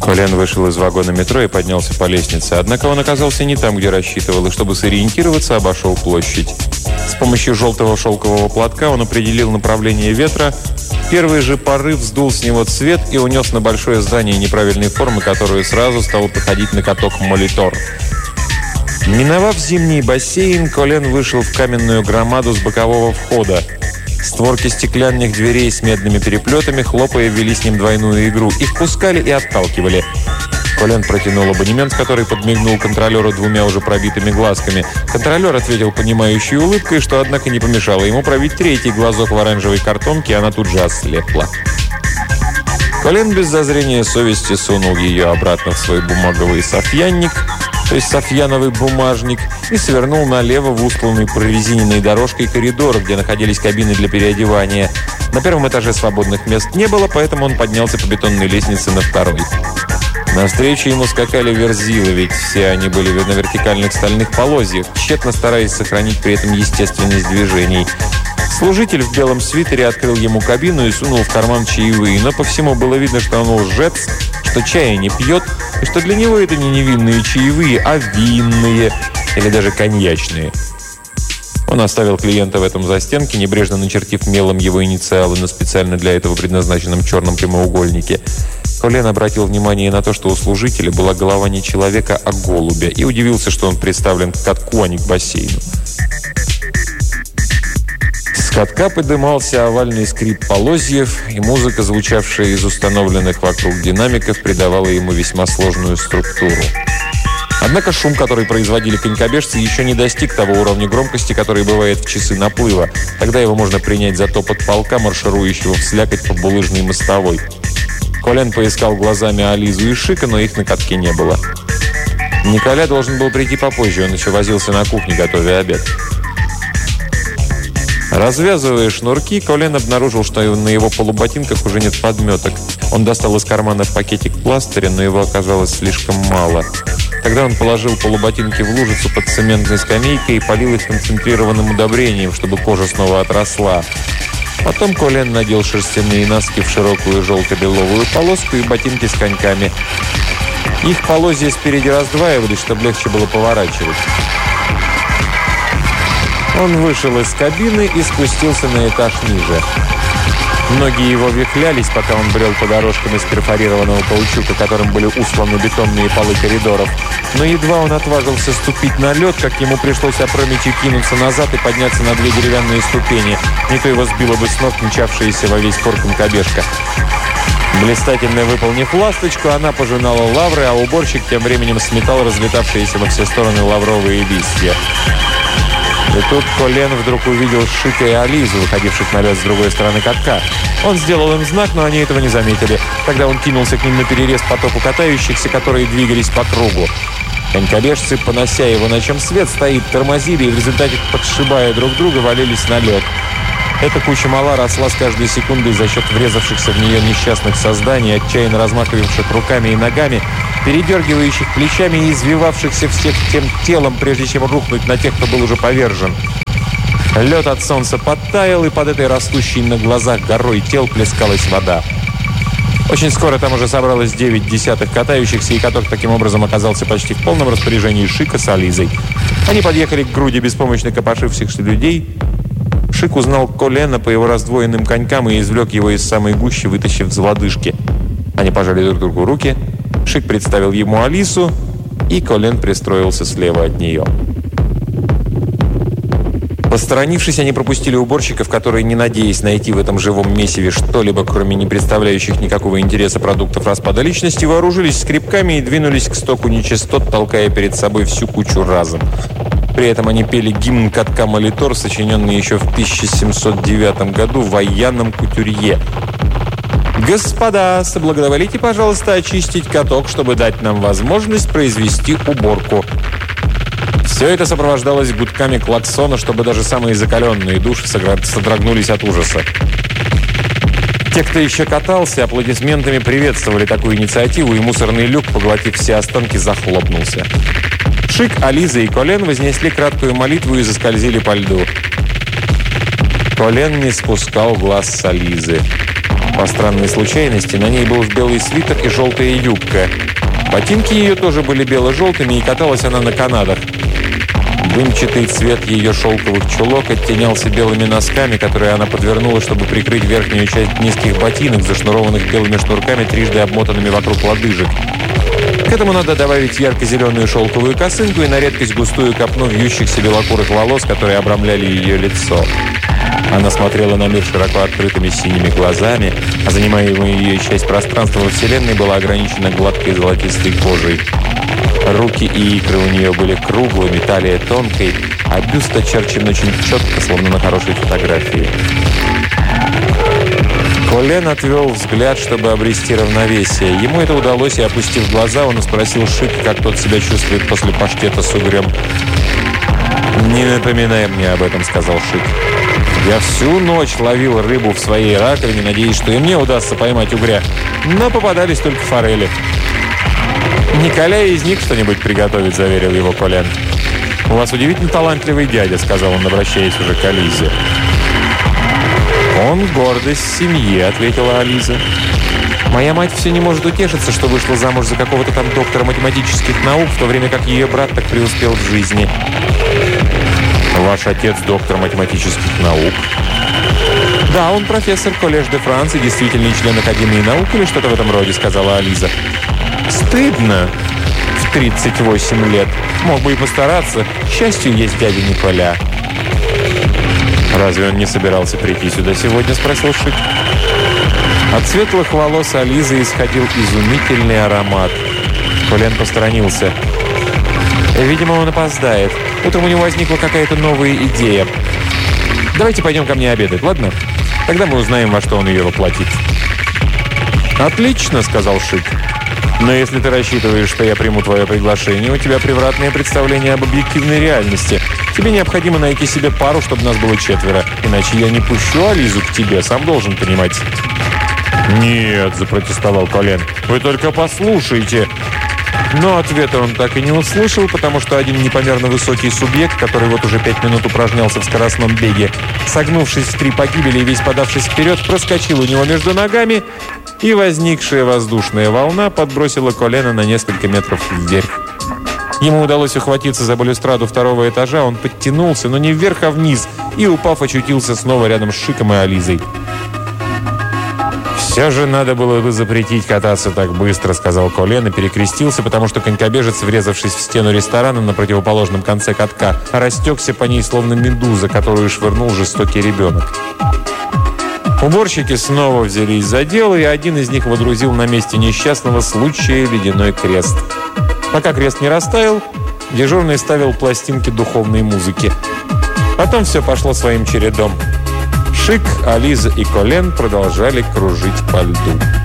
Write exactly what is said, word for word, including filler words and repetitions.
Колен вышел из вагона метро и поднялся по лестнице. Однако он оказался не там, где рассчитывал, и чтобы сориентироваться, обошел площадь. С помощью желтого шелкового платка он определил направление ветра. Первый же порыв сдул с него цвет и унес на большое здание неправильной формы, которое сразу стало походить на каток Молитор. Миновав зимний бассейн, Колен вышел в каменную громаду с бокового входа. Створки стеклянных дверей с медными переплетами, хлопая, вели с ним двойную игру. Их пускали и отталкивали. Колен протянул абонемент, который подмигнул контролеру двумя уже пробитыми глазками. Контролер ответил понимающей улыбкой, что, однако, не помешало ему пробить третий глазок в оранжевой картонке, и она тут же ослепла. Колен без зазрения совести сунул ее обратно в свой бумаговый софьянник, то есть софьяновый бумажник, и свернул налево в устланный прорезиненной дорожкой коридор, где находились кабины для переодевания. На первом этаже свободных мест не было, поэтому он поднялся по бетонной лестнице на второй. Навстречу ему скакали верзилы, ведь все они были на вертикальных стальных полозьях, тщетно стараясь сохранить при этом естественность движений. Служитель в белом свитере открыл ему кабину и сунул в карман чаевые, но по всему было видно, что он лжец, что чая не пьет, и что для него это не невинные чаевые, а винные или даже коньячные. Он оставил клиента в этом застенке, небрежно начертив мелом его инициалы на специально для этого предназначенном черном прямоугольнике. Колен обратил внимание на то, что у служителя была голова не человека, а голубя, и удивился, что он представлен к катку, а не к бассейну. С катка подымался овальный скрип полозьев, и музыка, звучавшая из установленных вокруг динамиков, придавала ему весьма сложную структуру. Однако шум, который производили конькобежцы, еще не достиг того уровня громкости, который бывает в часы наплыва. Тогда его можно принять за топот полка, марширующего вслякоть по булыжной мостовой. Колен поискал глазами Ализу и Шика, но их на катке не было. Николя должен был прийти попозже, он еще возился на кухне, готовя обед. Развязывая шнурки, Колен обнаружил, что на его полуботинках уже нет подметок. Он достал из кармана пакетик пластыря, но его оказалось слишком мало. Тогда он положил полуботинки в лужицу под цементной скамейкой и полил их концентрированным удобрением, чтобы кожа снова отросла. Потом Колен надел шерстяные носки в широкую желто-беловую полоску и ботинки с коньками. Их полозья спереди раздваивались, чтобы легче было поворачивать. Он вышел из кабины и спустился на этаж ниже. Ноги его вихлялись, пока он брел по дорожкам из перфорированного каучука, которым были усланы бетонные полы коридоров. Но едва он отважился ступить на лед, как ему пришлось опрометью кинуться назад и подняться на две деревянные ступени. Не то его сбило бы с ног мчавшаяся во весь хор конькобежка. Блистательно выполнив ласточку, она пожинала лавры, а уборщик тем временем сметал разлетавшиеся во все стороны лавровые листья. И тут Колен вдруг увидел Шика и Ализу, выходивших на лед с другой стороны катка. Он сделал им знак, но они этого не заметили. Тогда он кинулся к ним наперерез потоку катающихся, которые двигались по кругу. Конькобежцы, понося его на чем свет стоит, тормозили и в результате, подшибая друг друга, валились на лед. Эта куча мала росла с каждой секундой за счет врезавшихся в нее несчастных созданий, отчаянно размахивавших руками и ногами, передергивающих плечами и извивавшихся всех тем телом, прежде чем рухнуть на тех, кто был уже повержен. Лед от солнца подтаял, и под этой растущей на глазах горой тел плескалась вода. Очень скоро там уже собралось девять десятых катающихся, и каток таким образом оказался почти в полном распоряжении Шика с Ализой. Они подъехали к груди беспомощно копошившихся людей. Шик узнал Колена по его раздвоенным конькам и извлек его из самой гущи, вытащив за лодыжки. Они пожали друг другу руки. Шик представил ему Алису, и Колен пристроился слева от нее. Посторонившись, они пропустили уборщиков, которые, не надеясь найти в этом живом месиве что-либо, кроме не представляющих никакого интереса продуктов распада личности, вооружились скребками и двинулись к стоку нечистот, толкая перед собой всю кучу разом. При этом они пели гимн катка «Молитор», сочиненный еще в тысяча семьсот девятом году в военном кутюрье. «Господа, соблаговолите, пожалуйста, очистить каток, чтобы дать нам возможность произвести уборку». Все это сопровождалось гудками клаксона, чтобы даже самые закаленные души содрогнулись от ужаса. Те, кто еще катался, аплодисментами приветствовали такую инициативу, и мусорный люк, поглотив все останки, захлопнулся. Шик, Ализа и Колен вознесли краткую молитву и заскользили по льду. Колен не спускал глаз с Ализы. По странной случайности на ней был белый свитер и желтая юбка. Ботинки ее тоже были бело-желтыми, и каталась она на канатах. Дымчатый цвет ее шелковых чулок оттенялся белыми носками, которые она подвернула, чтобы прикрыть верхнюю часть низких ботинок, зашнурованных белыми шнурками, трижды обмотанными вокруг лодыжек. К этому надо добавить ярко-зеленую шелковую косынку и на редкость густую копну вьющихся белокурых волос, которые обрамляли ее лицо. Она смотрела на мир широко открытыми синими глазами, а занимаемая ее часть пространства во Вселенной была ограничена гладкой золотистой кожей. Руки и икры у нее были круглыми, талия тонкой, а бюст очерчен очень четко, словно на хорошей фотографии. Колен отвел взгляд, чтобы обрести равновесие. Ему это удалось, и, опустив глаза, он спросил Шика, как тот себя чувствует после паштета с угрем. «Не напоминай мне об этом», — сказал Шик. «Я всю ночь ловил рыбу в своей раковине, надеясь, что и мне удастся поймать угря. Но попадались только форели». «Николя из них что-нибудь приготовит», — заверил его Колен. «У вас удивительно талантливый дядя», — сказал он, обращаясь уже к Ализе. «Он гордость семьи», — ответила Ализа. «Моя мать все не может утешиться, что вышла замуж за какого-то там доктора математических наук, в то время как ее брат так преуспел в жизни». «Ваш отец доктор математических наук?» «Да, он профессор коллеж де Франс и действительный член Академии наук или что-то в этом роде», — сказала Ализа. «Стыдно в тридцать восемь лет. Мог бы и постараться. К счастью, есть дядя Николя». «Разве он не собирался прийти сюда сегодня?» — спросил Шик. От светлых волос Ализы исходил изумительный аромат. Колен посторонился. «Видимо, он опоздает. Утром у него возникла какая-то новая идея. Давайте пойдем ко мне обедать, ладно? Тогда мы узнаем, во что он ее воплотит». «Отлично», — сказал Шик. «Но если ты рассчитываешь, что я приму твое приглашение, у тебя превратное представление об объективной реальности. Тебе необходимо найти себе пару, чтобы нас было четверо. Иначе я не пущу Ализу к тебе, сам должен понимать». «Нет», — запротестовал Колен, — «вы только послушайте». Но ответа он так и не услышал, потому что один непомерно высокий субъект, который вот уже пять минут упражнялся в скоростном беге, согнувшись в три погибели и весь подавшись вперед, проскочил у него между ногами, и возникшая воздушная волна подбросила Колена на несколько метров вверх. Ему удалось ухватиться за балюстраду второго этажа, он подтянулся, но не вверх, а вниз, и, упав, очутился снова рядом с Шиком и Ализой. «Все же надо было бы запретить кататься так быстро», — сказал Колен и перекрестился, потому что конькобежец, врезавшись в стену ресторана на противоположном конце катка, растекся по ней, словно медуза, которую швырнул жестокий ребенок. Уборщики снова взялись за дело, и один из них водрузил на месте несчастного случая ледяной крест. Пока крест не растаял, дежурный ставил пластинки духовной музыки. Потом все пошло своим чередом. Шик, Ализа и Колен продолжали кружить по льду.